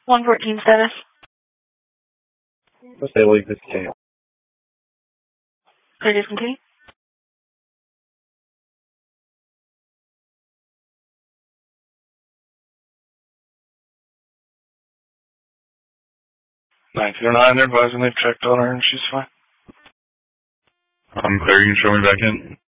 114 status. Stable, you could continue. Please continue. Nine they're advising they've checked on her and she's fine. I'm clear, you can show me back in.